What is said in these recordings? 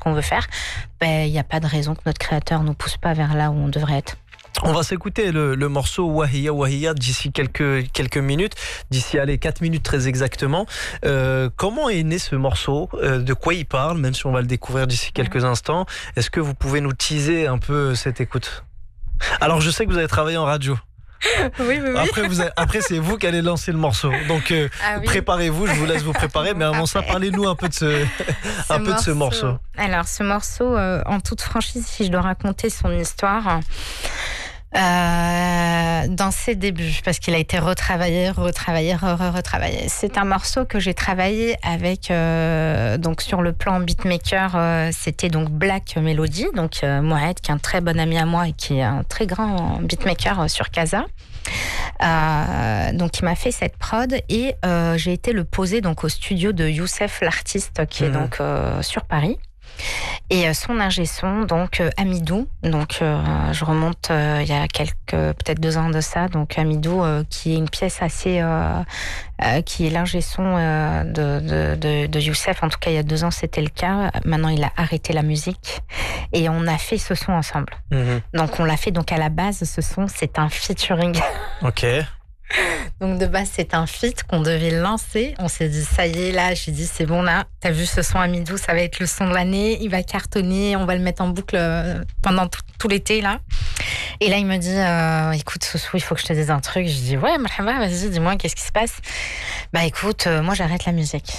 qu'on veut faire, il n'y a pas de raison que notre créateur nous pousse pas vers là où on devrait être. On va s'écouter le morceau Wahiya Wahiya d'ici quelques minutes, d'ici 4 minutes très exactement. Comment est né ce morceau? De quoi il parle, même si on va le découvrir d'ici quelques instants? Est-ce que vous pouvez nous teaser un peu cette écoute? Alors je sais que vous avez travaillé en radio. Oui. Après c'est vous qui allez lancer le morceau. Donc préparez-vous, je vous laisse vous préparer. Mais avant ça, parlez-nous un peu de ce morceau. Alors ce morceau, en toute franchise, si je dois raconter son histoire... dans ses débuts, parce qu'il a été retravaillé. C'est un morceau que j'ai travaillé avec donc sur le plan beatmaker, c'était donc Black Melody, donc Mohamed, qui est un très bon ami à moi et qui est un très grand beatmaker sur Casa. Donc il m'a fait cette prod et j'ai été le poser donc au studio de Youssef l'artiste qui est donc sur Paris. Et son ingé son, donc Amidou, donc je remonte il y a peut-être 2 ans de ça, donc Amidou qui est une pièce assez, qui est l'ingé son de Youssef, en tout cas il y a 2 ans c'était le cas, maintenant il a arrêté la musique et on a fait ce son ensemble. Donc on l'a fait, donc à la base ce son c'est un featuring. Ok. Donc de base c'est un feat qu'on devait lancer. On s'est dit ça y est, là j'ai dit c'est bon, là t'as vu ce son Amidou, ça va être le son de l'année, il va cartonner, on va le mettre en boucle pendant tout l'été là. Et là il me dit écoute Soussou, il faut que je te dise un truc. Je dis ouais marhaba, vas-y dis-moi qu'est-ce qui se passe. Bah écoute, moi j'arrête la musique.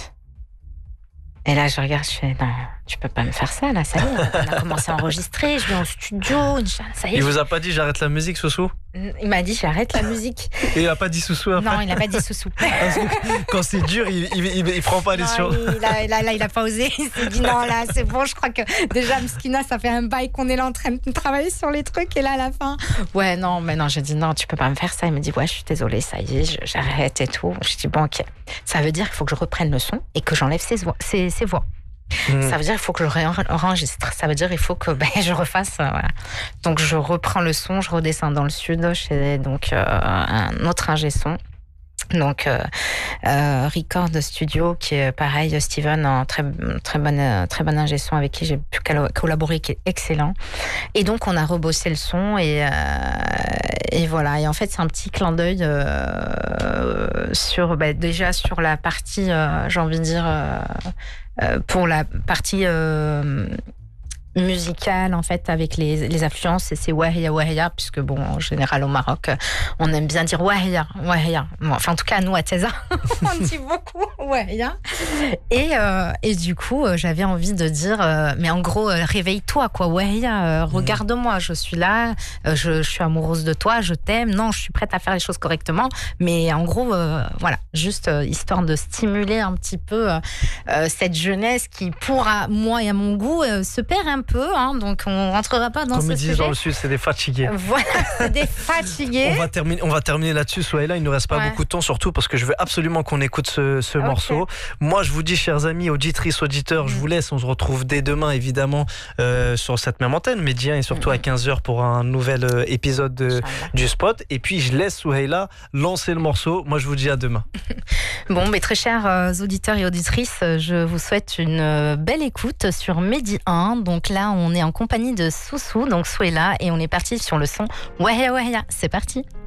Et là je regarde, je fais non, tu peux pas me faire ça là, ça y est, on a commencé à enregistrer, je vais au studio, ça y est. Il vous a pas dit j'arrête la musique, Soussou? Il m'a dit j'arrête la musique. Et il a pas dit Soussou après? Non, il a pas dit Soussou. Quand c'est dur, il prend pas les sur. Là, il a pas osé. Il s'est dit non, là, c'est bon. Je crois que déjà, Mskina, ça fait un bail qu'on est là en train de travailler sur les trucs. Et là, à la fin, ouais, non, mais non, j'ai dit non, tu peux pas me faire ça. Il me dit ouais, je suis désolée, ça y est, j'arrête et tout. Je dis bon, ok. Ça veut dire qu'il faut que je reprenne le son et que j'enlève ses voix. Ça veut dire qu'il faut que je réenregistre. Ça veut dire qu'il faut que je refasse. Voilà. Donc je reprends le son, je redescends dans le sud chez donc un autre ingé son. Donc Record Studio qui est pareil, Steven, un très bon ingé son avec qui j'ai pu collaborer, qui est excellent. Et donc on a rebossé le son et voilà. Et en fait c'est un petit clin d'œil sur déjà sur la partie j'ai envie de dire pour la partie musicale en fait avec les influences, et c'est Wahiya Wahiya, puisque bon en général au Maroc on aime bien dire Wahiya. Bon, enfin en tout cas nous à Teza on dit beaucoup Wahiya. Et du coup j'avais envie de dire mais en gros réveille-toi quoi Wahiya, regarde-moi, je suis là, je suis amoureuse de toi, je t'aime, non je suis prête à faire les choses correctement, mais en gros voilà, juste histoire de stimuler un petit peu cette jeunesse qui pour moi et à mon goût se perd un peu, hein, donc on rentrera pas dans comme ce ils sujet. disent dans le sud, c'est des fatigués. Voilà, c'est des fatigués. On va terminer là-dessus, Souhaïla. Il ne reste pas beaucoup de temps, surtout parce que je veux absolument qu'on écoute ce morceau. Moi, je vous dis, chers amis, auditrices, auditeurs, je vous laisse. On se retrouve dès demain, évidemment, sur cette même antenne, Média, et surtout à 15h pour un nouvel épisode du Spot. Et puis, je laisse Souhaïla lancer le morceau. Moi, je vous dis à demain. Bon, mais très chers auditeurs et auditrices, je vous souhaite une belle écoute sur Medi 1. Donc là, on est en compagnie de Soussou, donc Souhaïla, et on est parti sur le son Wahiya Wahiya. C'est parti.